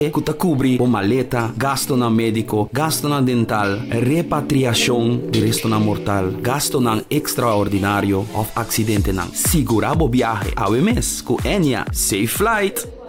Kuta cubri o maleta, gasto na médico, gasto na dental, repatriação de resto na mortal, gasto na extraordinário of acidente na. Segurabo viaje, ao mes, com Enya, safe flight!